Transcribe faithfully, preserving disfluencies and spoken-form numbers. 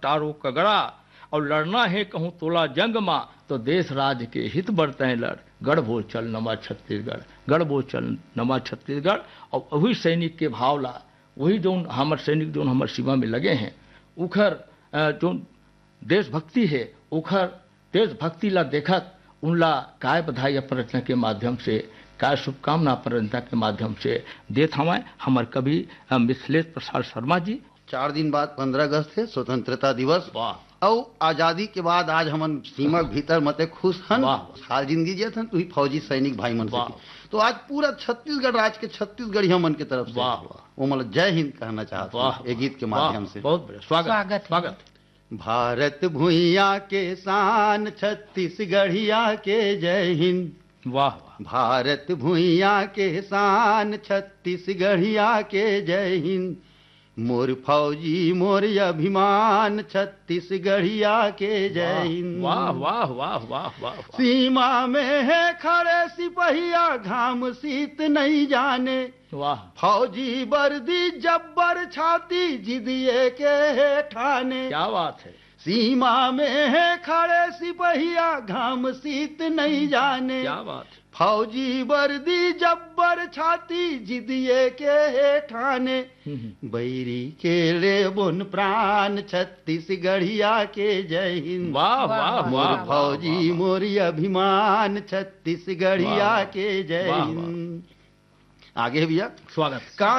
Tarot कगड़ा, और लड़ना है कहूँ तोला जंग माँ, तो देश राज के हित बरतें लड़, गढ़ भोर चल नमा छत्तीसगढ़, गढ़ भोर चल नमा छत्तीसगढ़। और वही सैनिक के भावला, वही जो हमारे सैनिक जो हमारे सीमा में लगे हैं, उखर जो देशभक्ति है, उखर देशभक्ति ला देखत उनला काय बधाई अपन रचना के माध्यम से, काय शुभकामना अपन रचना के माध्यम से देत हमें हमारे कवि मिथिलेश प्रसाद शर्मा जी। चार दिन बाद पंद्रह अगस्त है स्वतंत्रता दिवस, वाह। और आजादी के बाद आज हमन सीमा के भीतर मते खुश हन, हाल जिंदगी जियत हन, तो ही फौजी सैनिक भाई मन से। तो आज पूरा छत्तीसगढ़ राज्य के छत्तीसगढ़ी हमन के तरफ से वो मतलब जय हिंद कहना चाहता हूँ ये गीत के माध्यम से। बहुत बढ़िया, स्वागत स्वागत। भारत भुइया के शान, छत्तीसगढ़िया के जय हिंद। वाह। भारत भुइया के शान, छत्तीसगढ़िया के जय हिंद। मोर फौजी मोर अभिमान, छत्तीसगढ़िया के जय हिंद। वाह वाह वाह वाह वाह। सीमा में है खड़े सिपहिया, घाम शीत नहीं जाने। वाह। फौजी वर्दी जब्बर छाती, जिदिए के ठाने। क्या बात है। सीमा में है खड़े सिपहिया, घाम शीत नहीं जाने। क्या बात है। फौजी वर्दी जब्बर छाती, जिदिए के ठाने। बैरी के ले बुन प्राण, छत्तीसगढ़िया के जय हिंद। वाह वाह वाह। फौजी मोरी अभिमान, छत्तीसगढ़िया के जय हिंद। आगे भैया स्वागत।